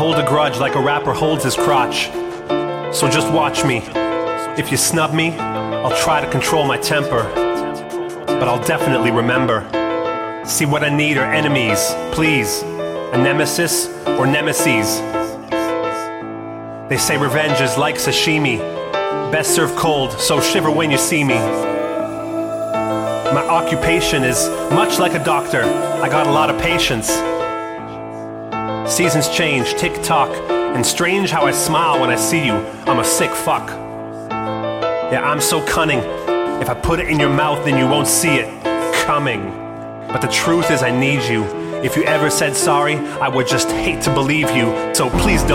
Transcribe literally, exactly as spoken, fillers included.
hold a grudge like a rapper holds his crotch. So just watch me. If you snub me, I'll try to control my temper, but I'll definitely remember. See, what I need are enemies, please. A nemesis or nemesis. They say revenge is like sashimi, best served cold, so shiver when you see me. My occupation is much like a doctor. I got a lot of patience. Seasons change, tick-tock, and strange how I smile when I see you. I'm a sick fuck. Yeah, I'm so cunning. If I put it in your mouth, then you won't see it coming. But the truth is I need you. If you ever said sorry, I would just hate to believe you. So please don't.